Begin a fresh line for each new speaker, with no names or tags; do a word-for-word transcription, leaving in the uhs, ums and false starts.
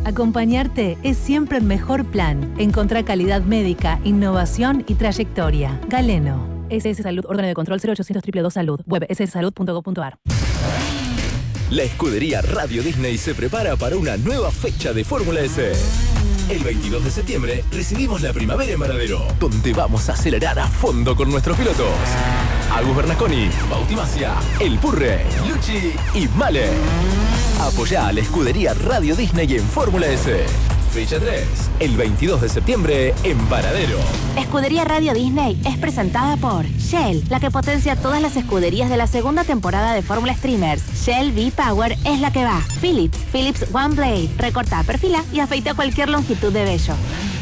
Acompañarte es siempre el mejor plan. Encontrá calidad médica, innovación y trayectoria. Galeno. S S Salud, órgano de control cero ochocientos dos dos dos Salud. Web s s salud punto gov punto a r.
La escudería Radio Disney se prepara para una nueva fecha de Fórmula S. El veintidós de septiembre recibimos la primavera en Varadero, donde vamos a acelerar a fondo con nuestros pilotos. Agus Bernasconi, Bauti Masia, El Purre, Luchi y Male. Apoyá a la escudería Radio Disney en Fórmula S. Fecha tres, el veintidós de septiembre en Varadero.
Escudería Radio Disney es presentada por Shell, la que potencia todas las escuderías de la segunda temporada de Fórmula Streamers. Shell V-Power es la que va. Philips, Philips One Blade. Recorta, perfila y afeita cualquier longitud de vello.